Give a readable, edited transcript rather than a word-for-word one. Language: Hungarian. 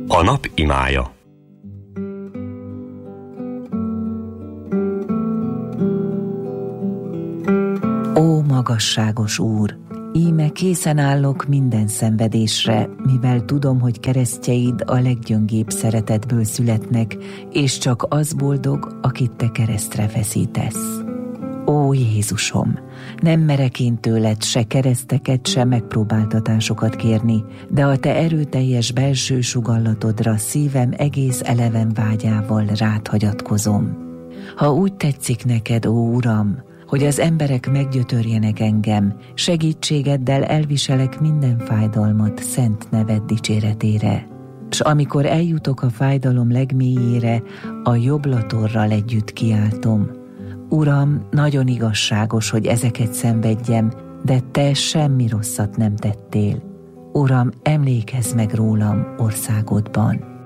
A nap imája. Ó magasságos Úr! Íme készen állok minden szenvedésre, mivel tudom, hogy keresztjeid a leggyöngébb szeretetből születnek, és csak az boldog, akit te keresztre feszítesz. Ó Jézusom! Nem merek én tőled se kereszteket, se megpróbáltatásokat kérni, de a te erőteljes belső sugallatodra szívem egész eleven vágyával rád hagyatkozom. Ha úgy tetszik neked, ó Uram, hogy az emberek meggyötörjenek engem, segítségeddel elviselek minden fájdalmat szent neved dicséretére. S amikor eljutok a fájdalom legmélyére, a jobb latorral együtt kiáltom. Uram, nagyon igazságos, hogy ezeket szenvedjem, de te semmi rosszat nem tettél. Uram, emlékezz meg rólam országodban.